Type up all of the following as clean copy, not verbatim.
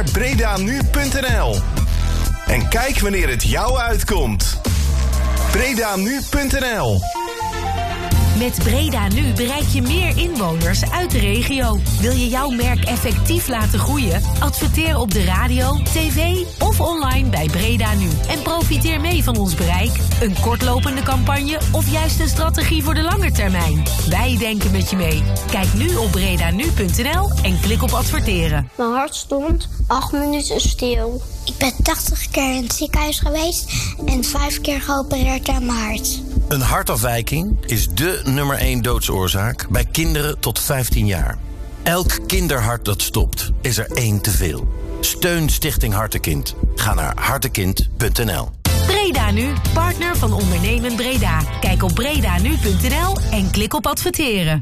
bredanu.nl en kijk wanneer het jou uitkomt. bredanu.nl. Met Breda Nu bereik je meer inwoners uit de regio. Wil je jouw merk effectief laten groeien? Adverteer op de radio, tv of online bij Breda Nu. En profiteer mee van ons bereik. Een kortlopende campagne of juist een strategie voor de lange termijn. Wij denken met je mee. Kijk nu op bredanu.nl en klik op adverteren. Mijn hart stond 8 minuten stil. Ik ben 80 keer in het ziekenhuis geweest en 5 keer geopereerd aan mijn hart. Een hartafwijking is dé nummer 1 doodsoorzaak bij kinderen tot 15 jaar. Elk kinderhart dat stopt, is er 1 te veel. Steun Stichting Hartekind. Ga naar hartekind.nl. Breda Nu, partner van Ondernemen Breda. Kijk op bredanu.nl en klik op adverteren.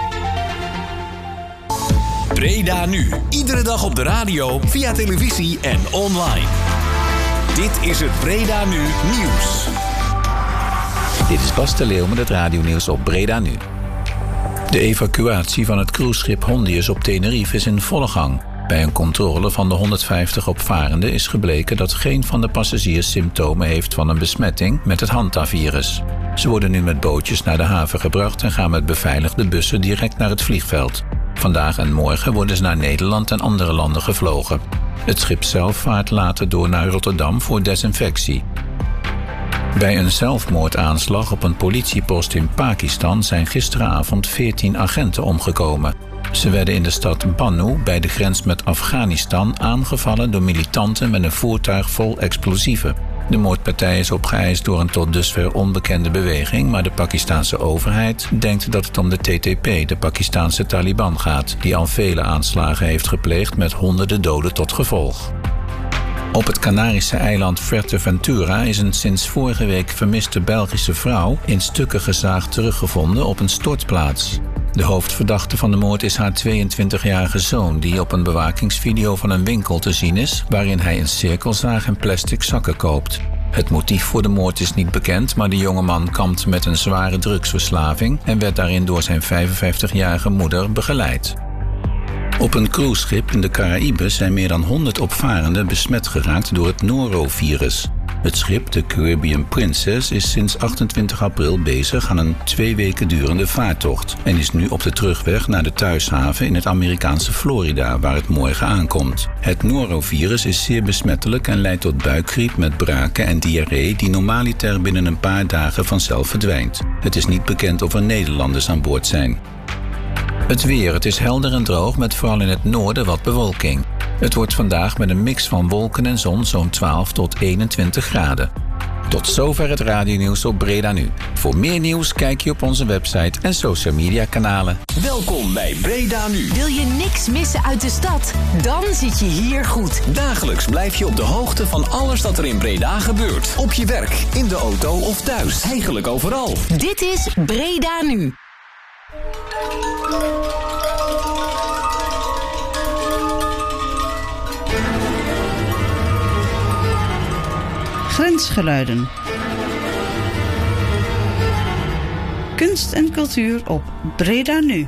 Breda Nu. Iedere dag op de radio, via televisie en online. Dit is het Breda Nu nieuws. Dit is Bas de Leeuw met het radionieuws op Breda Nu. De evacuatie van het cruiseschip Hondius op Tenerife is in volle gang. Bij een controle van de 150 opvarenden is gebleken dat geen van de passagiers symptomen heeft van een besmetting met het Hanta-virus. Ze worden nu met bootjes naar de haven gebracht en gaan met beveiligde bussen direct naar het vliegveld. Vandaag en morgen worden ze naar Nederland en andere landen gevlogen. Het schip zelf vaart later door naar Rotterdam voor desinfectie. Bij een zelfmoordaanslag op een politiepost in Pakistan zijn gisteravond 14 agenten omgekomen. Ze werden in de stad Bannu bij de grens met Afghanistan aangevallen door militanten met een voertuig vol explosieven. De moordpartij is opgeëist door een tot dusver onbekende beweging, maar de Pakistanse overheid denkt dat het om de TTP, de Pakistanse Taliban, gaat, die al vele aanslagen heeft gepleegd met honderden doden tot gevolg. Op het Canarische eiland Fuerteventura is een sinds vorige week vermiste Belgische vrouw in stukken gezaagd teruggevonden op een stortplaats. De hoofdverdachte van de moord is haar 22-jarige zoon, die op een bewakingsvideo van een winkel te zien is, waarin hij een cirkelzaag en plastic zakken koopt. Het motief voor de moord is niet bekend, maar de jongeman kampt met een zware drugsverslaving en werd daarin door zijn 55-jarige moeder begeleid. Op een cruiseschip in de Caraïben zijn meer dan 100 opvarenden besmet geraakt door het norovirus. Het schip, de Caribbean Princess, is sinds 28 april bezig aan een 2 weken durende vaartocht en is nu op de terugweg naar de thuishaven in het Amerikaanse Florida, waar het morgen aankomt. Het norovirus is zeer besmettelijk en leidt tot buikgriep met braken en diarree die normaliter binnen een paar dagen vanzelf verdwijnt. Het is niet bekend of er Nederlanders aan boord zijn. Het weer. Het is helder en droog met vooral in het noorden wat bewolking. Het wordt vandaag met een mix van wolken en zon zo'n 12 tot 21 graden. Tot zover het radionieuws op Breda Nu. Voor meer nieuws kijk je op onze website en social media kanalen. Welkom bij Breda Nu. Wil je niks missen uit de stad? Dan zit je hier goed. Dagelijks blijf je op de hoogte van alles dat er in Breda gebeurt. Op je werk, in de auto of thuis. Eigenlijk overal. Dit is Breda Nu. Grensgeluiden. Kunst en cultuur op Breda Nu.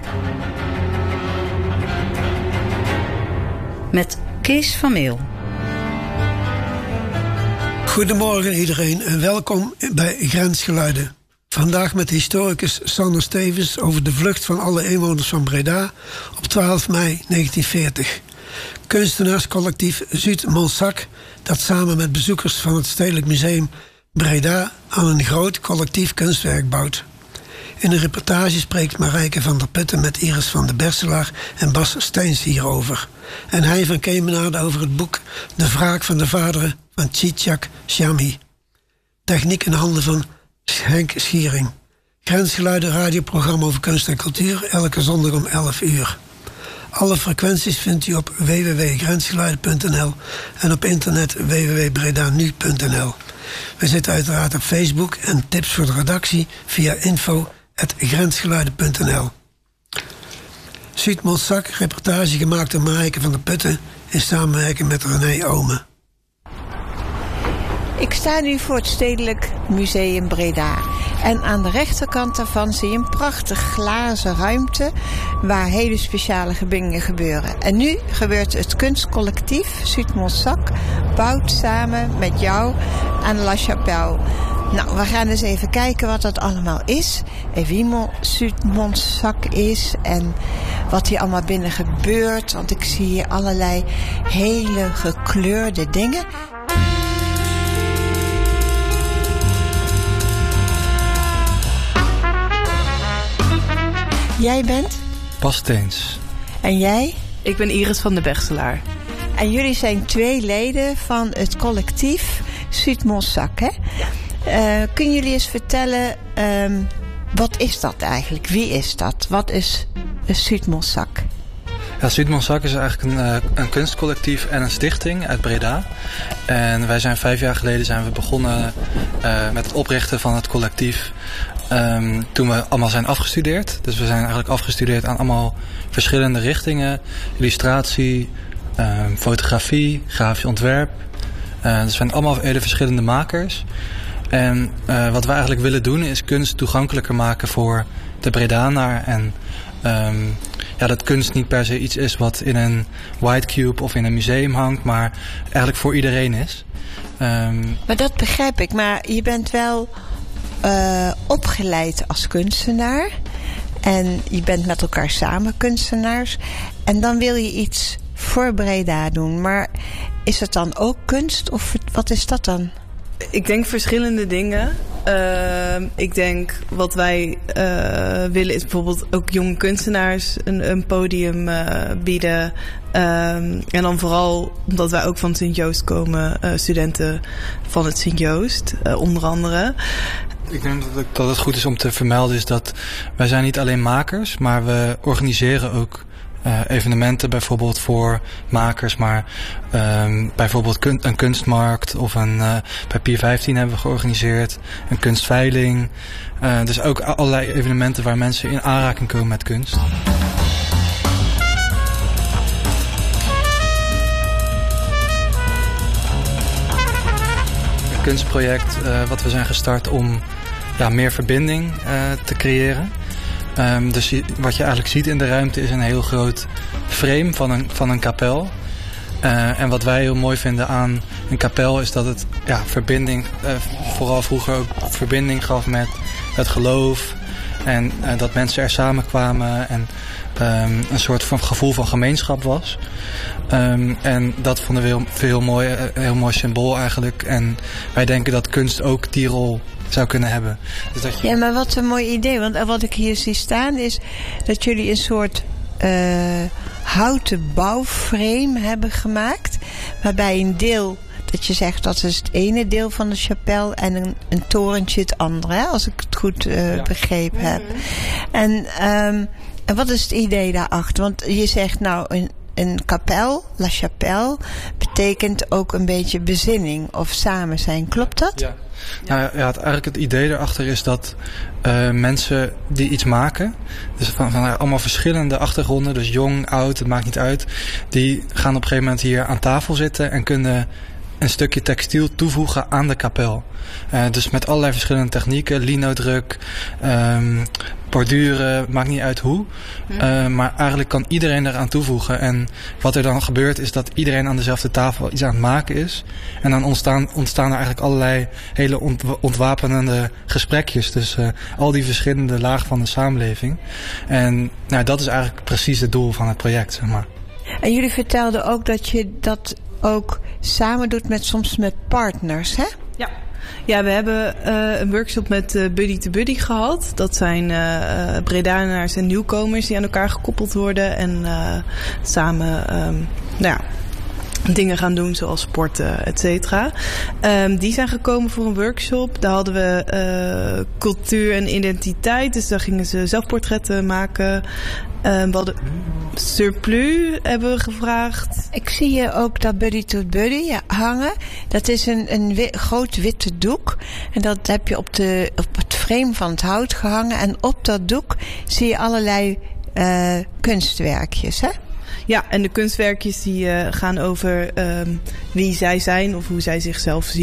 Met Kees van Meel. Goedemorgen iedereen en welkom bij Grensgeluiden. Vandaag met historicus Sander Stevens over de vlucht van alle inwoners van Breda op 12 mei 1940. Kunstenaarscollectief Zuid-Monsac, dat samen met bezoekers van het Stedelijk Museum Breda aan een groot collectief kunstwerk bouwt. In een reportage spreekt Marijke van der Putten met Iris van de Berselaar en Bas Steins hierover. En hij van Kemenade over het boek De Wraak van de Vaderen van Tjiitjak Shamhi. Techniek in handen van Henk Schiering. Grensgeluiden radioprogramma over kunst en cultuur, elke zondag om 11 uur. Alle frequenties vindt u op www.grensgeluiden.nl en op internet www.bredanu.nl. We zitten uiteraard op Facebook en tips voor de redactie via info@grensgeluiden.nl. Zuid-Monsac, reportage gemaakt door Marijke van der Putten in samenwerking met René Omen. Ik sta nu voor het Stedelijk Museum Breda. En aan de rechterkant daarvan zie je een prachtig glazen ruimte waar hele speciale dingen gebeuren. En nu gebeurt het kunstcollectief Zuid-Montsac bouwt samen met jou aan La Chapelle. Nou, we gaan eens even kijken wat dat allemaal is. En wie Zuid-Montsac is. En wat hier allemaal binnen gebeurt. Want ik zie hier allerlei hele gekleurde dingen. Jij bent? Bas Teens. En jij? Ik ben Iris van de Bechtselaar. En jullie zijn 2 leden van het collectief Zuid-Montsac, hè? Kunnen jullie eens vertellen, wat is dat eigenlijk? Wie is dat? Wat is Zuid-Montsac? Ja, Zuid-Montsac is eigenlijk een kunstcollectief en een stichting uit Breda. En wij zijn 5 jaar geleden begonnen met het oprichten van het collectief. Toen we allemaal zijn afgestudeerd. Dus we zijn eigenlijk afgestudeerd aan allemaal verschillende richtingen. Illustratie, fotografie, grafisch ontwerp. Dus we zijn allemaal hele verschillende makers. En wat we eigenlijk willen doen is kunst toegankelijker maken voor de Bredaner. En dat kunst niet per se iets is wat in een white cube of in een museum hangt, maar eigenlijk voor iedereen is. Maar dat begrijp ik. Maar je bent wel opgeleid als kunstenaar. En je bent met elkaar samen kunstenaars. En dan wil je iets voor Breda doen. Maar is het dan ook kunst? Of wat is dat dan? Ik denk verschillende dingen. Ik denk wat wij willen is bijvoorbeeld ook jonge kunstenaars een podium bieden. En dan vooral omdat wij ook van Sint-Joost komen, studenten van het Sint-Joost, onder andere. Ik denk dat het goed is om te vermelden is dat wij zijn niet alleen makers, maar we organiseren ook evenementen bijvoorbeeld voor makers, maar bijvoorbeeld een kunstmarkt of bij Pier 15 hebben we georganiseerd, een kunstveiling. Dus ook allerlei evenementen waar mensen in aanraking komen met kunst. Een kunstproject wat we zijn gestart om meer verbinding te creëren. Dus wat je eigenlijk ziet in de ruimte is een heel groot frame van een kapel. En wat wij heel mooi vinden aan een kapel is dat het verbinding, vooral vroeger ook verbinding gaf met het geloof. En dat mensen er samenkwamen en een soort van gevoel van gemeenschap was. En dat vonden we een heel mooi symbool eigenlijk. En wij denken dat kunst ook die rol zou kunnen hebben. Dus dat je... Ja, maar wat een mooi idee. Want wat ik hier zie staan is dat jullie een soort houten bouwframe hebben gemaakt. Waarbij een deel, dat je zegt dat is het ene deel van de chapel en een torentje het andere. Hè? Als ik het goed begrepen heb. En wat is het idee daarachter? Want je zegt nou een kapel, La Chapelle, betekent ook een beetje bezinning of samen zijn. Klopt dat? Ja. Nou ja, eigenlijk het idee erachter is dat mensen die iets maken, dus van allemaal verschillende achtergronden, dus jong, oud, het maakt niet uit, die gaan op een gegeven moment hier aan tafel zitten en kunnen een stukje textiel toevoegen aan de kapel. Dus met allerlei verschillende technieken, linodruk, borduren, maakt niet uit hoe. Maar eigenlijk kan iedereen eraan toevoegen. En wat er dan gebeurt is dat iedereen aan dezelfde tafel iets aan het maken is. En dan ontstaan er eigenlijk allerlei hele ontwapenende gesprekjes. Dus al die verschillende lagen van de samenleving. En dat is eigenlijk precies het doel van het project, zeg maar. En jullie vertelden ook dat je dat ook samen doet soms met partners, hè? Ja, we hebben een workshop met Buddy to Buddy gehad. Dat zijn Bredaanaars en nieuwkomers die aan elkaar gekoppeld worden en samen dingen gaan doen zoals sporten, et cetera. Die zijn gekomen voor een workshop. Daar hadden we cultuur en identiteit. Dus daar gingen ze zelfportretten maken. We hadden surplus hebben we gevraagd. Ik zie hier ook dat Buddy to Buddy hangen. Dat is een groot witte doek. En dat heb je op het frame van het hout gehangen. En op dat doek zie je allerlei kunstwerkjes, hè? Ja, en de kunstwerkjes die gaan over wie zij zijn of hoe zij zichzelf zien.